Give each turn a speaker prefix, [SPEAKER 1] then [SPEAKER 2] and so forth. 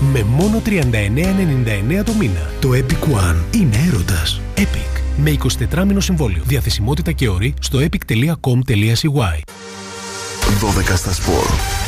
[SPEAKER 1] με μόνο 39,99 το μήνα. Το Epic One είναι έρωτας. Epic. Με 24μηνο συμβόλαιο. Διαθεσιμότητα και όροι στο epic.com.cy.
[SPEAKER 2] 12 στα σπορ.